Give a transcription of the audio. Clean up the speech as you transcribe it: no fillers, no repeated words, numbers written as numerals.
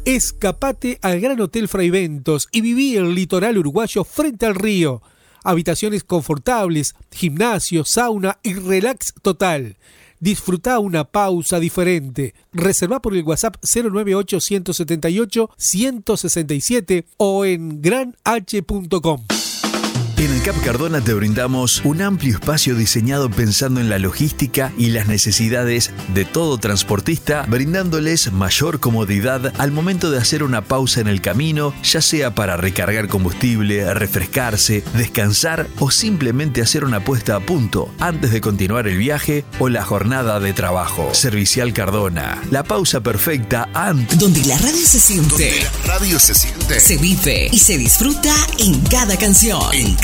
Escapate al Gran Hotel Fraiventos y viví el litoral uruguayo frente al río. Habitaciones confortables, gimnasio, sauna y relax total. Disfruta una pausa diferente. Reserva por el WhatsApp 098-178-167 o en granH.com. En el CAP Cardona te brindamos un amplio espacio diseñado pensando en la logística y las necesidades de todo transportista, brindándoles mayor comodidad al momento de hacer una pausa en el camino, ya sea para recargar combustible, refrescarse, descansar o simplemente hacer una puesta a punto antes de continuar el viaje o la jornada de trabajo. Servicial Cardona, la pausa perfecta antes. Donde la radio se siente. Se vive y se disfruta en cada canción.